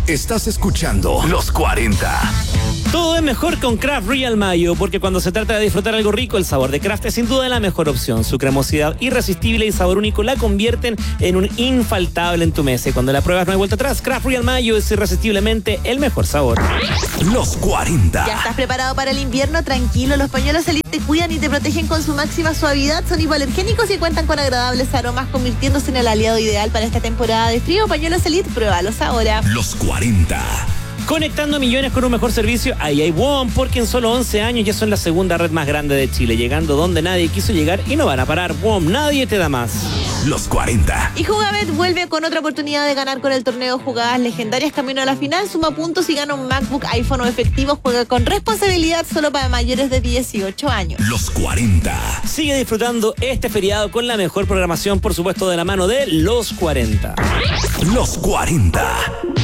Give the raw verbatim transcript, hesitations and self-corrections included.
Estás escuchando Los cuarenta. Todo es mejor con Kraft Real Mayo, porque cuando se trata de disfrutar algo rico, el sabor de Kraft es sin duda la mejor opción. Su cremosidad irresistible y sabor único la convierten en un infaltable en tu mesa. Y cuando la pruebas no hay vuelta atrás. Kraft Real Mayo es irresistiblemente el mejor sabor. Los cuarenta. ¿Ya estás preparado para el invierno? Tranquilo, los pañuelos Elite te cuidan y te protegen con su máxima suavidad. Son hipoalergénicos y cuentan con agradables aromas, convirtiéndose en el aliado ideal para esta temporada de frío. Pañuelos Elite, pruébalos ahora. Los cuarenta. Conectando millones con un mejor servicio, ahí hay WOM, porque en solo once años ya son la segunda red más grande de Chile, llegando donde nadie quiso llegar y no van a parar. WOM, nadie te da más. Los cuarenta. Y Jugabet vuelve con otra oportunidad de ganar con el torneo Jugadas Legendarias camino a la final. Suma puntos y gana un MacBook, iPhone o efectivo. Juega con responsabilidad, solo para mayores de dieciocho años. Los cuarenta. Sigue disfrutando este feriado con la mejor programación, por supuesto, de la mano de Los cuarenta. Los cuarenta.